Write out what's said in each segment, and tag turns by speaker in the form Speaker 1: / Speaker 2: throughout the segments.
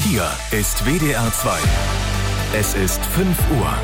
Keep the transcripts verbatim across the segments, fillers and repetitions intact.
Speaker 1: Hier ist W D R zwei. Es ist fünf Uhr.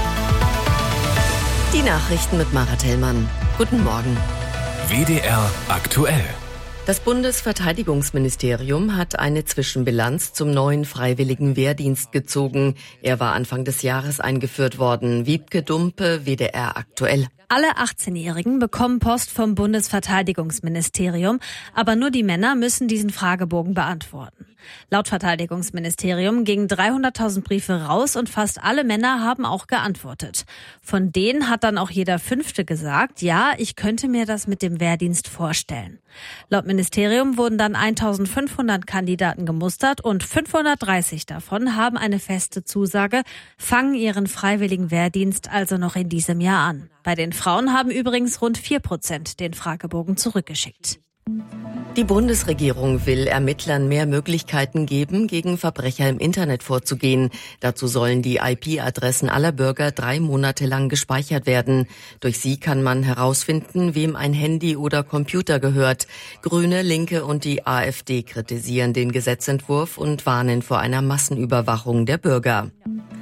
Speaker 2: Die Nachrichten mit Mara Tellmann. Guten Morgen.
Speaker 1: W D R aktuell.
Speaker 2: Das Bundesverteidigungsministerium hat eine Zwischenbilanz zum neuen freiwilligen Wehrdienst gezogen. Er war Anfang des Jahres eingeführt worden. Wiebke Dumpe, W D R aktuell.
Speaker 3: Alle achtzehnjährigen bekommen Post vom Bundesverteidigungsministerium, aber nur die Männer müssen diesen Fragebogen beantworten. Laut Verteidigungsministerium gingen dreihunderttausend Briefe raus und fast alle Männer haben auch geantwortet. Von denen hat dann auch jeder Fünfte gesagt, ja, ich könnte mir das mit dem Wehrdienst vorstellen. Laut Ministerium wurden dann eintausendfünfhundert Kandidaten gemustert und fünfhundertdreißig davon haben eine feste Zusage, fangen ihren freiwilligen Wehrdienst also noch in diesem Jahr an. Bei den Frauen haben übrigens rund vier Prozent den Fragebogen zurückgeschickt.
Speaker 2: Die Bundesregierung will Ermittlern mehr Möglichkeiten geben, gegen Verbrecher im Internet vorzugehen. Dazu sollen die I P-Adressen aller Bürger drei Monate lang gespeichert werden. Durch sie kann man herausfinden, wem ein Handy oder Computer gehört. Grüne, Linke und die AfD kritisieren den Gesetzentwurf und warnen vor einer Massenüberwachung der Bürger.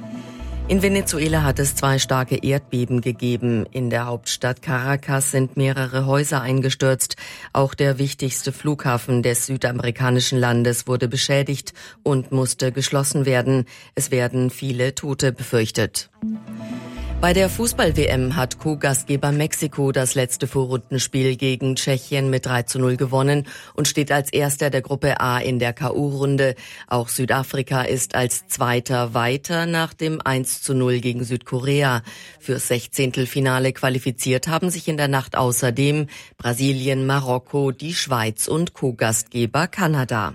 Speaker 2: In Venezuela hat es zwei starke Erdbeben gegeben. In der Hauptstadt Caracas sind mehrere Häuser eingestürzt. Auch der wichtigste Flughafen des südamerikanischen Landes wurde beschädigt und musste geschlossen werden. Es werden viele Tote befürchtet. Bei der Fußball-W M hat Co-Gastgeber Mexiko das letzte Vorrundenspiel gegen Tschechien mit drei zu null gewonnen und steht als Erster der Gruppe A in der K O-Runde. Auch Südafrika ist als Zweiter weiter nach dem eins zu null gegen Südkorea. Fürs Sechzehntelfinale qualifiziert haben sich in der Nacht außerdem Brasilien, Marokko, die Schweiz und Co-Gastgeber Kanada.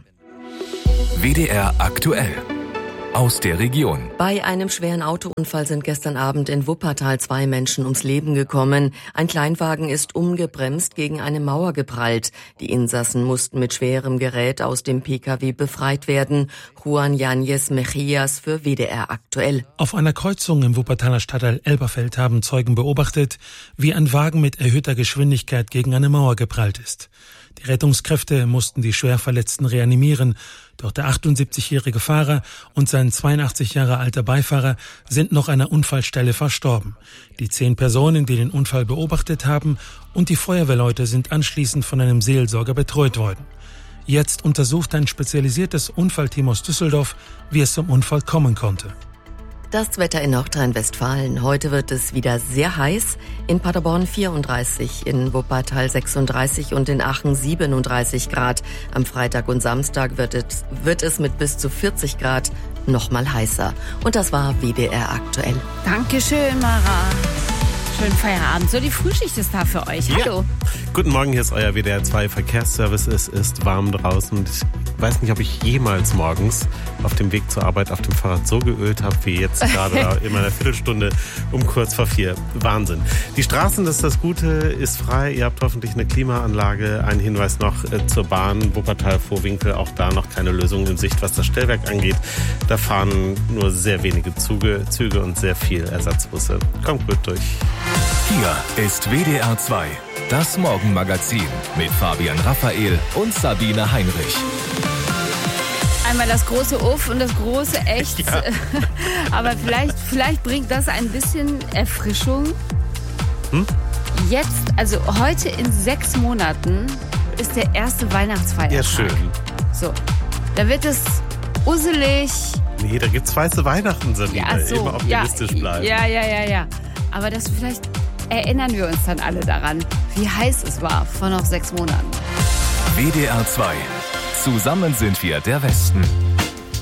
Speaker 1: W D R aktuell. Aus der Region.
Speaker 2: Bei einem schweren Autounfall sind gestern Abend in Wuppertal zwei Menschen ums Leben gekommen. Ein Kleinwagen ist ungebremst gegen eine Mauer geprallt. Die Insassen mussten mit schwerem Gerät aus dem P K W befreit werden. Juan Yáñez Mejías für W D R aktuell.
Speaker 4: Auf einer Kreuzung im Wuppertaler Stadtteil Elberfeld haben Zeugen beobachtet, wie ein Wagen mit erhöhter Geschwindigkeit gegen eine Mauer geprallt ist. Die Rettungskräfte mussten die Schwerverletzten reanimieren, doch der achtundsiebzigjährige Fahrer und sein zweiundachtzig Jahre alter Beifahrer sind noch an der Unfallstelle verstorben. Die zehn Personen, die den Unfall beobachtet haben, und die Feuerwehrleute sind anschließend von einem Seelsorger betreut worden. Jetzt untersucht ein spezialisiertes Unfallteam aus Düsseldorf, wie es zum Unfall kommen konnte.
Speaker 2: Das Wetter in Nordrhein-Westfalen. Heute wird es wieder sehr heiß. In Paderborn vierunddreißig, in Wuppertal sechsunddreißig und in Aachen siebenunddreißig Grad. Am Freitag und Samstag wird es, wird es mit bis zu vierzig Grad noch mal heißer. Und das war W D R aktuell.
Speaker 5: Dankeschön, Mara. Schönen Feierabend. So, die Frühschicht ist da für euch. Hallo.
Speaker 6: Ja. Guten Morgen, hier ist euer W D R zwei Verkehrsservice. Es ist warm draußen. Ich weiß nicht, ob ich jemals morgens auf dem Weg zur Arbeit auf dem Fahrrad so geölt habe, wie jetzt gerade in meiner Viertelstunde um kurz vor vier. Wahnsinn. Die Straßen, das ist das Gute, ist frei. Ihr habt hoffentlich eine Klimaanlage. Ein Hinweis noch äh, zur Bahn. Wuppertal-Vohwinkel, auch da noch keine Lösung in Sicht, was das Stellwerk angeht. Da fahren nur sehr wenige Züge, Züge und sehr viel Ersatzbusse. Kommt gut durch.
Speaker 1: Hier ist W D R zwei. Das Morgenmagazin mit Fabian Raphael und Sabine Heinrich.
Speaker 5: Einmal das große Uff und das große Echt. Ja. Aber vielleicht, vielleicht bringt das ein bisschen Erfrischung. Hm? Jetzt, also heute in sechs Monaten, ist der erste Weihnachtsfeiertag.
Speaker 6: Ja, schön.
Speaker 5: So, da wird es usselig.
Speaker 6: Nee, da gibt's weiße Weihnachten, Sabine.
Speaker 5: Ja, so,
Speaker 6: immer optimistisch
Speaker 5: ja,
Speaker 6: bleiben.
Speaker 5: Ja, ja, ja, ja. Aber das vielleicht erinnern wir uns dann alle daran, wie heiß es war vor noch sechs Monaten.
Speaker 1: W D R zwei. Zusammen sind wir der Westen.